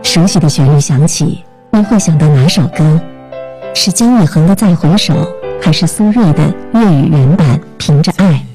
熟悉的旋律响起，你会想到哪首歌？是姜育恒的《再回首》，还是苏芮的粤语原版《凭着爱》？